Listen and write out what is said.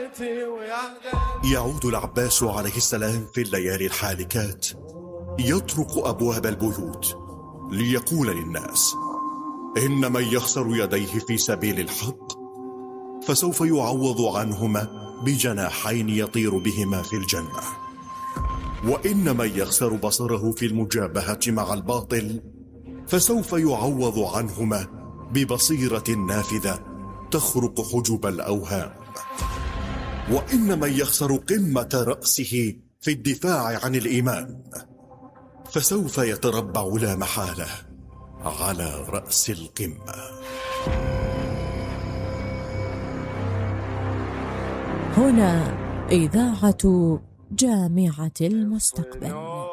يعود العباس عليه السلام في الليالي الحالكات يطرق أبواب البيوت ليقول للناس: إن من يخسر يديه في سبيل الحق فسوف يعوض عنهما بجناحين يطير بهما في الجنة، وإن من يخسر بصره في المجابهة مع الباطل فسوف يعوض عنهما ببصيرة نافذة تخرق حجب الأوهام، وإن من يخسر قمة رأسه في الدفاع عن الإيمان فسوف يتربع لا محالة على رأس القمة. هنا إذاعة جامعة المستقبل.